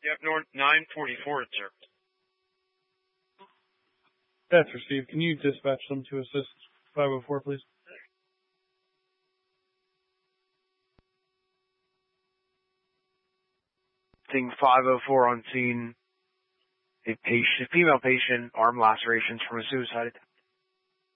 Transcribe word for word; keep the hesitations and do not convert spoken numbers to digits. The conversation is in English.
Yep, North nine forty-four, sir. That's received. Can you dispatch them to assist five oh four, please? Seeing five oh four on scene. A patient, female patient, arm lacerations from a suicide attempt.